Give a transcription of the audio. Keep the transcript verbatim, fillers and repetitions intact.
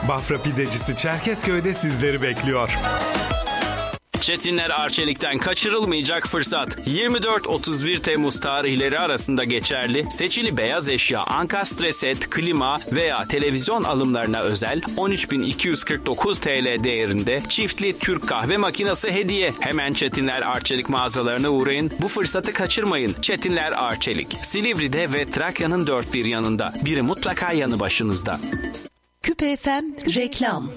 Bafra Pidecisi Çerkezköy'de sizleri bekliyor. Çetinler Arçelik'ten kaçırılmayacak fırsat. yirmi dört otuz bir Temmuz tarihleri arasında geçerli. Seçili beyaz eşya, ankastre set, klima veya televizyon alımlarına özel on üç bin iki yüz kırk dokuz TL değerinde çiftli Türk kahve makinesi hediye. Hemen Çetinler Arçelik mağazalarına uğrayın. Bu fırsatı kaçırmayın. Çetinler Arçelik, Silivri'de ve Trakya'nın dört bir yanında. Biri mutlaka yanı başınızda. Küpe F M reklam.